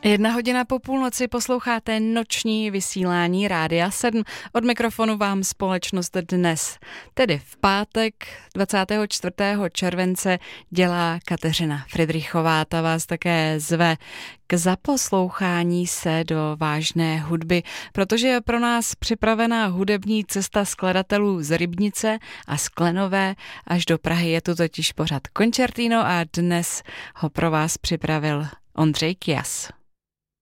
1 hodina po půlnoci posloucháte noční vysílání Rádia 7. Od mikrofonu vám společnost dnes, tedy v pátek 24. července, dělá Kateřina Fridrichová. Ta vás také zve k zaposlouchání se do vážné hudby, protože je pro nás připravená hudební cesta skladatelů z Rybnice a Sklenové až do Prahy. Je tu totiž pořad Concertino a dnes ho pro vás připravil Ondřej Kjas.